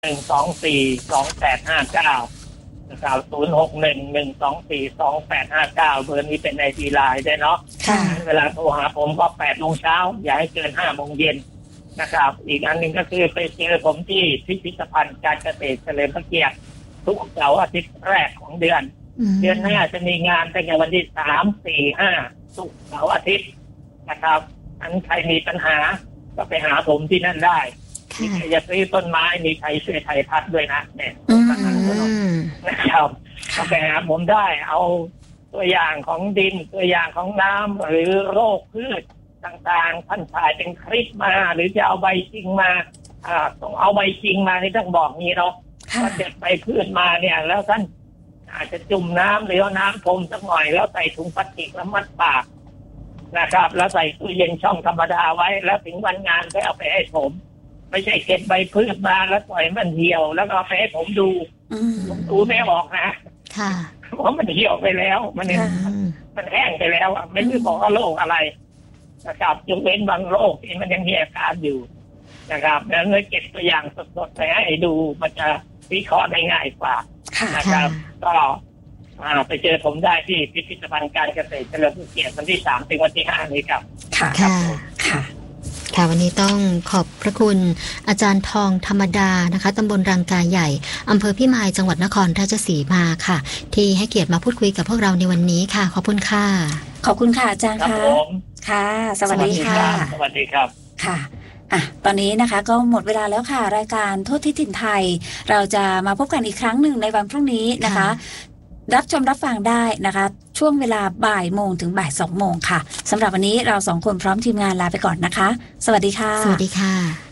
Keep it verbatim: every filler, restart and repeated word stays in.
หนึ่งสองสี่สองแปดห้าเก้านะครับศูนย์หกหนึ่งหนึ่งสองสี่สองแปดห้าเก้าเบอร์นี้เป็นไอทีไลน์ได้เนาะเวลาโทรหาผมก็แปดโมงเช้าอย่าให้เกินห้าโมงเย็นนะครับอีกอันหนึ่งก็คือไปเจอผมที่พิพิธภัณฑ์การเกษตรเฉลิมพระเกียรติทุกเสาร์อาทิตย์แรกของเดือนเดือนหน้าจะมีงานตั้งแต่วันที่สามสี่ห้าทุกเสาร์อาทิตย์นะครับอันใครมีปัญหาก็ไปหาผมที่นั่นได้มีใครจะซื้อต้นไม้มีใครช่วยไทยพัดด้วยนะเนี่ยนะครับก็ไปหาผมได้เอาตัวอย่างของดินตัวอย่างของน้ำหรือโรคพืชต่างๆท่านถ่ายเป็นคลิปมาหรือจะเอาใบจริงมาอ่าต้องเอาใบจริงมาที่ต้องบอกนี้เนาะว่าเด็ดใบพืชมาเนี่ยแล้วท่านอาจจะจุ่มน้ำหรือเอาน้ำพรมสักหน่อยแล้วใส่ถุงพลาสติกแล้วมัดปากนะครับแล้วใส่ตู้เย็นช่องธรรมดาไว้แล้วถึงวันงานก็เอาไปให้ผมไม่ใช่เก็บใบพืชมาแล้วปล่อยมันเหี่ยวแล้วก็เอาไปให้ผมดูผมดูไม่ออกนะเพราะมันเหี่ยวไปแล้วมันมันแห้งไปแล้วไม่รู้บอกว่าโรคอะไรนะครับยกเว้นบางโรคที่มันยังมีอาการอยู่นะครับแล้วเมื่อเก็บตัวอย่างสดๆไปให้ดูมันจะวิเคราะห์ได้ง่ายกว่านะครับก็ไปเจอผมได้ที่พิพิธภัณฑ์การเกษตรเฉลิมพระเกียรติวันที่สามถึงวันที่ห้านี้ครับค่ะค่ะค่ะวันนี้ต้องขอบพระคุณอาจารย์ทองธรรมดานะคะตำบลรังกาใหญ่อำเภอพิมายจังหวัดนครราชสีมาค่ะที่ให้เกียรติมาพูดคุยกับพวกเราในวันนี้ค่ะขอบคุณค่ะขอบคุณค่ะอาจารย์ค่ะค่ะสวัสดีค่ะสวัสดีครับค่ะอ่ะตอนนี้นะคะก็หมดเวลาแล้วค่ะรายการโทษที่ถิ่นไทยเราจะมาพบกันอีกครั้งหนึ่งในวันพรุ่งนี้นะคะรับชมรับฟังได้นะคะช่วงเวลาบ่ายโมงถึงบ่ายสองโมงค่ะสำหรับวันนี้เราสองคนพร้อมทีมงานลาไปก่อนนะคะสวัสดีค่ะสวัสดีค่ะ